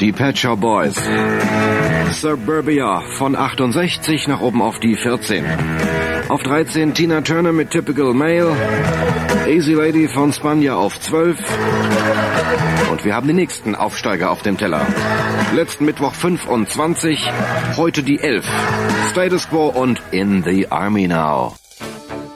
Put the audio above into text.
Die Pet Shop Boys. Suburbia von 68 nach oben auf die 14. Auf 13 Tina Turner mit Typical Male. Easy Lady von Spanja auf 12. Und wir haben den nächsten Aufsteiger auf dem Teller. Letzten Mittwoch 25, heute die 11. Status Quo und In the Army Now.